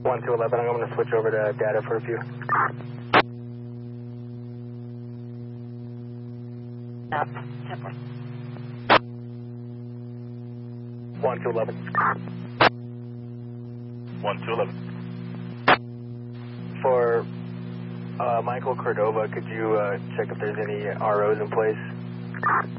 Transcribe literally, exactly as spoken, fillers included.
one to eleven, I'm going to switch over to data for a few. Up. Temple. one to eleven. one to eleven. For uh, Michael Cordova, could you uh, check if there's any R Os in place?